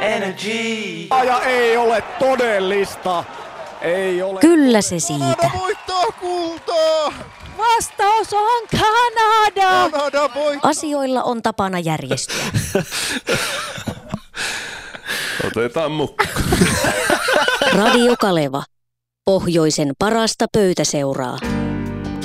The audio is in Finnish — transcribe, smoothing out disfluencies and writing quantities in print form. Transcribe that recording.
Energy. Ja ei ole todellista. Ei ole. Kyllä se siitä. Kanada voittaa kultaa. Vastaus on Kanada. Kanada voittaa. Asioilla on tapana järjestyä. Otetaan mukaan. Radio Kaleva. Pohjoisen parasta pöytäseuraa.